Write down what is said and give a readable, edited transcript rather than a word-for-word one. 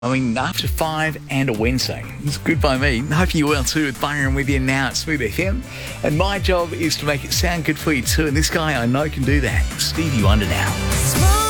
I mean, after 5 and a Wednesday. It's good by me. Hope you're well too with Byron with you now at Smooth FM. And my job is to make it sound good for you too. And this guy I know can do that. Stevie Wonder now.